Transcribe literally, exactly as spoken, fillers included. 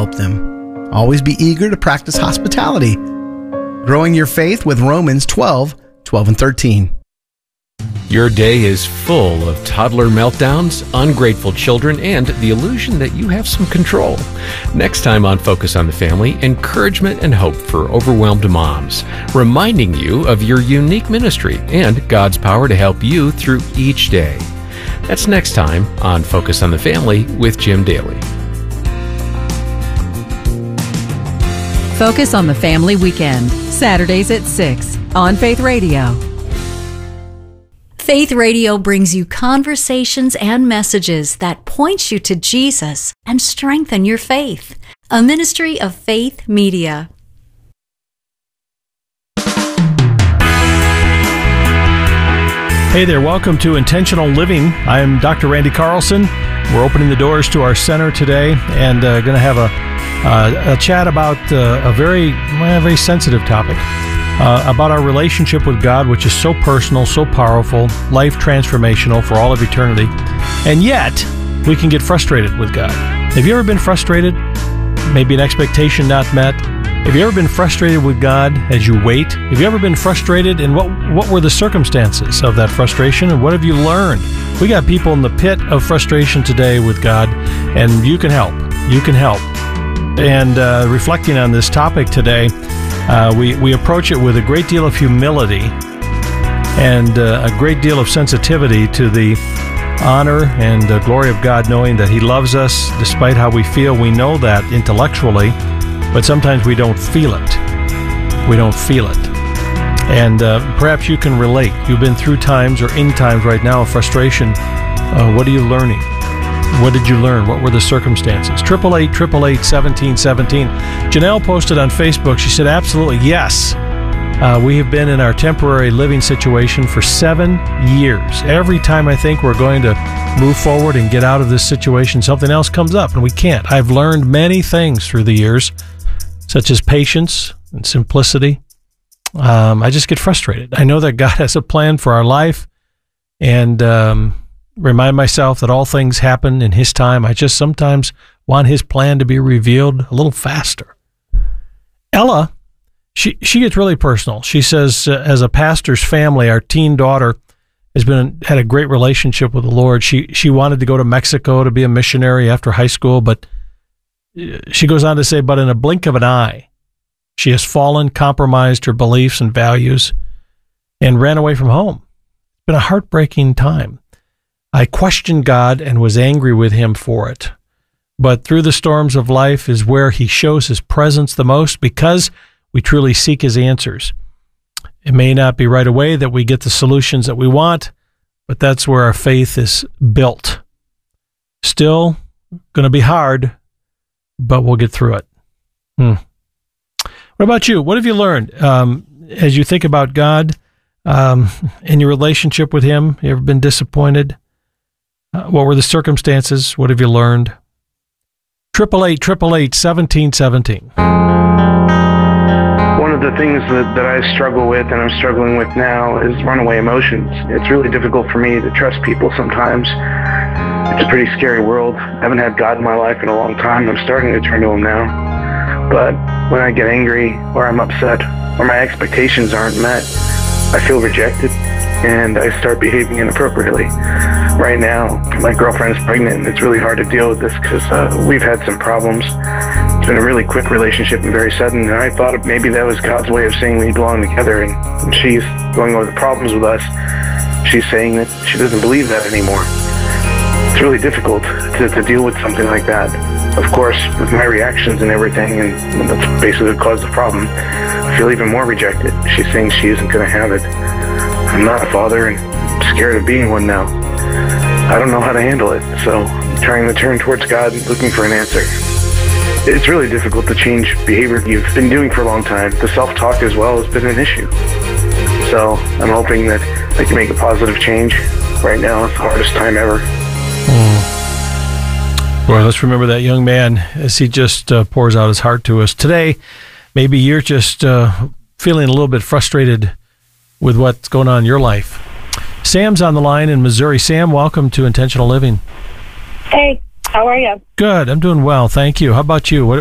help them. Always be eager to practice hospitality. Growing your faith with Romans twelve, twelve and thirteen. Your day is full of toddler meltdowns, ungrateful children, and the illusion that you have some control. Next time on Focus on the Family, encouragement and hope for overwhelmed moms, reminding you of your unique ministry and God's power to help you through each day. That's next time on Focus on the Family with Jim Daly. Focus on the Family Weekend, Saturdays at six on Faith Radio. Faith Radio brings you conversations and messages that point you to Jesus and strengthen your faith. A ministry of Faith Media. Hey there, welcome to Intentional Living. I'm Doctor Randy Carlson. We're opening the doors to our center today and uh, going to have a, uh, a chat about uh, a very, well, very sensitive topic. Uh, about our relationship with God, which is so personal, so powerful, life transformational for all of eternity. And yet, we can get frustrated with God. Have you ever been frustrated? Maybe an expectation not met? Have you ever been frustrated with God as you wait? Have you ever been frustrated, and what, what were the circumstances of that frustration, and what have you learned? We got people in the pit of frustration today with God, and you can help. You can help. And uh, reflecting on this topic today, Uh, we, we approach it with a great deal of humility and uh, a great deal of sensitivity to the honor and the glory of God, knowing that He loves us despite how we feel. We know that intellectually, but sometimes we don't feel it. We don't feel it. And uh, perhaps you can relate. You've been through times or in times right now of frustration. Uh, what are you learning? What did you learn? What were the circumstances? eight eight eight, eight eight eight, seventeen seventeen. Janelle posted on Facebook, she said, absolutely, yes. Uh, we have been in our temporary living situation for seven years. Every time I think we're going to move forward and get out of this situation, something else comes up, and we can't. I've learned many things through the years, such as patience and simplicity. Um, I just get frustrated. I know that God has a plan for our life, and um, remind myself that all things happen in His time. I just sometimes want His plan to be revealed a little faster. Ella, she she gets really personal. She says, uh, as a pastor's family, our teen daughter has been had a great relationship with the Lord. She she wanted to go to Mexico to be a missionary after high school, but she goes on to say, but in a blink of an eye, she has fallen, compromised her beliefs and values, and ran away from home. It's been a heartbreaking time. I questioned God and was angry with Him for it. But through the storms of life is where He shows His presence the most, because we truly seek His answers. It may not be right away that we get the solutions that we want, but that's where our faith is built. Still going to be hard, but we'll get through it. Hmm. What about you? What have you learned um, as you think about God um, in your relationship with Him? You ever been disappointed? Uh, what were the circumstances? What have you learned? eight eight eight, eight eight eight, seventeen seventeen. One of the things that, that I struggle with and I'm struggling with now is runaway emotions. It's really difficult for me to trust people sometimes. It's a pretty scary world. I haven't had God in my life in a long time. I'm starting to turn to Him now. But when I get angry or I'm upset or my expectations aren't met, I feel rejected and I start behaving inappropriately. Right now, my girlfriend is pregnant, and it's really hard to deal with this because uh, we've had some problems. It's been a really quick relationship and very sudden, and I thought maybe that was God's way of saying we belong together, and she's going over the problems with us. She's saying that she doesn't believe that anymore. It's really difficult to, to deal with something like that. Of course, with my reactions and everything, and that's basically what caused the problem, I feel even more rejected. She's saying she isn't going to have it. I'm not a father, and I'm scared of being one now. I don't know how to handle it, so I'm trying to turn towards God and looking for an answer. It's really difficult to change behavior you've been doing for a long time. The self-talk as well has been an issue. So I'm hoping that I can make a positive change. Right now, it's the hardest time ever. Mm. Well, let's remember that young man as he just uh, pours out his heart to us. Today, maybe you're just uh, feeling a little bit frustrated with what's going on in your life. Sam's on the line in Missouri. Sam, welcome to Intentional Living. Hey, how are you? Good. I'm doing well. Thank you. How about you? What